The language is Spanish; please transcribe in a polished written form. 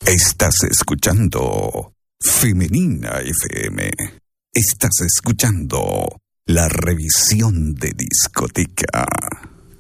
Estás escuchando Femenina FM. Estás escuchando la revisión de discoteca.